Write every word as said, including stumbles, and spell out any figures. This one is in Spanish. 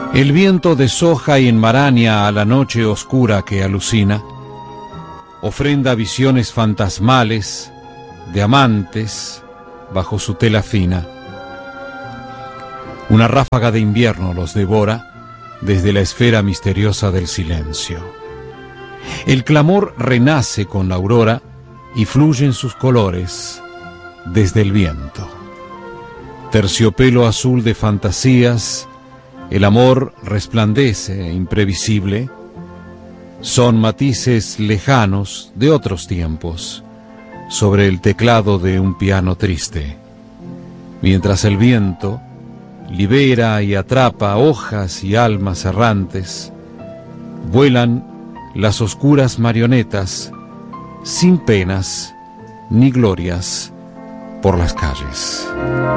El viento deshoja y enmaraña a la noche oscura que alucina, ofrenda visiones fantasmales de amantes bajo su tela fina. Una ráfaga de invierno los devora desde la esfera misteriosa del silencio. El clamor renace con la aurora y fluyen sus colores desde el viento. Terciopelo azul de fantasías, el amor resplandece imprevisible. Son matices lejanos de otros tiempos sobre el teclado de un piano triste. Mientras el viento libera y atrapa hojas y almas errantes, vuelan las oscuras marionetas sin penas ni glorias por las calles.